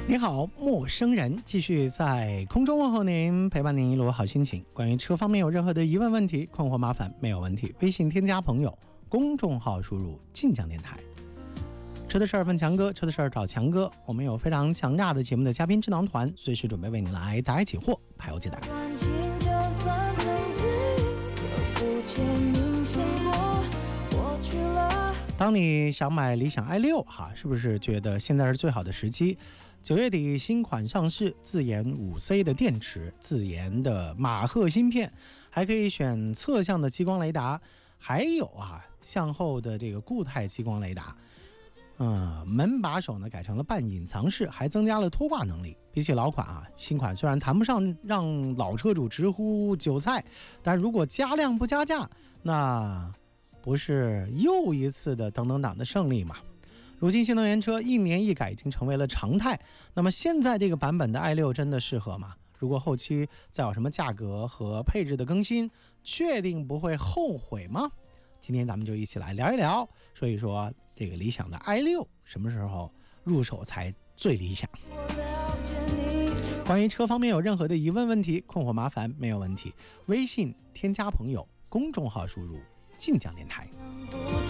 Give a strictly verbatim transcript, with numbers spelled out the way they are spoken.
你好，陌生人，继续在空中问候您，陪伴您一路好心情。关于车方面有任何的疑问问题、困惑麻烦，没有问题，微信添加朋友，公众号输入晋江电台。车的事儿问强哥，车的事儿找强哥。我们有非常强大的节目的嘉宾智囊团，随时准备为你来答疑解惑，排忧解答。当你想买理想 i 六 哈，是不是觉得现在是最好的时机？九月底新款上市，自研 五 C 的电池，自研的马赫芯片，还可以选侧向的激光雷达，还有啊向后的这个固态激光雷达。嗯，门把手呢改成了半隐藏式，还增加了拖挂能力。比起老款啊，新款虽然谈不上让老车主直呼韭菜，但如果加量不加价，那不是又一次的等等党的胜利吗？如今新能源车一年一改已经成为了常态，那么现在这个版本的 i 六 真的适合吗？如果后期再有什么价格和配置的更新，确定不会后悔吗？今天咱们就一起来聊一聊，说一说这个理想的 i 六 什么时候入手才最理想。关于车方面有任何的疑问问题、困惑麻烦，没有问题，微信添加朋友，公众号输入晋江电台。